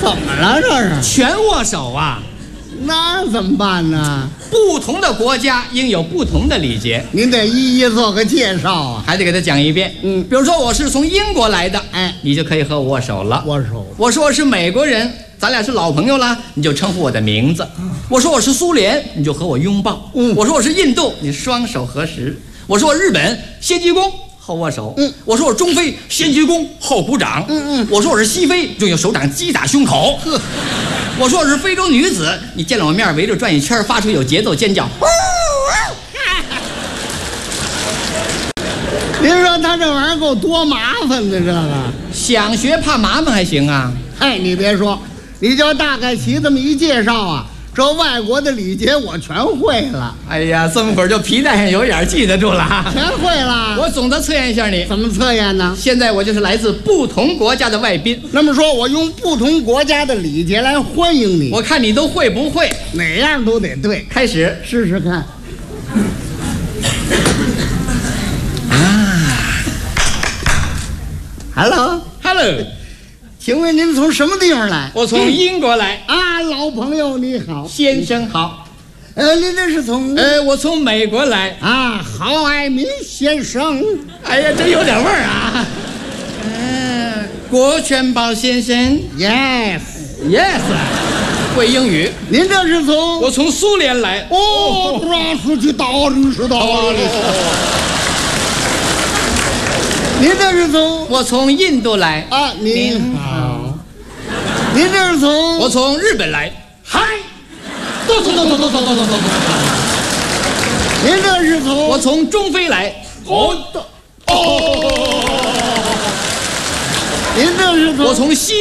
怎么了这是？ 全握手啊！ 那怎么办呢？ 不同的国家应有不同的礼节， 您得一一做个介绍啊。 还得给他讲一遍。比如说我是从英国来的， 哎， 你就可以和我握手了。 握手。 我说我是美国人，咱俩是老朋友了，你就称呼我的名字。我说我是苏联，你就和我拥抱。我说我是印度，你双手合十。我说我日本，先鞠躬后握手。我说我中非，先鞠躬后鼓掌。我说我是西非，就用手掌击打胸口。我说我是非洲女子，你见了我面围着转一圈，发出有节奏尖叫。 您说他这玩意儿够多麻烦的，这个想学怕麻烦还行啊。 嗨，你别说，你就大概齐这么一介绍啊，这外国的礼节我全会了。 哎呀，这么会儿就皮带上有眼记得住了， 全会了。 我总的测验一下你， 怎么测验呢？ 现在我就是来自不同国家的外宾。 那么说，我用不同国家的礼节来欢迎你， 我看你都会不会？ 哪样都得对。 开始试试看。Hello， 请问您从什么地方来？ 我从英国来。 啊，老朋友你好， 先生好。 您这是从？ 我从美国来。 啊，郝爱民先生。 哎呀，真有点味儿啊。郭全宝先生。 Yes， 会英语。 您这是从？ 我从苏联来。 哦，是去大律师大律师。您这是从？ 我从印度来。 啊，您好。您这是从？ 我从日本来。嗨， 走。您这是从？ 我从中非来。 您这是从？ 我从西。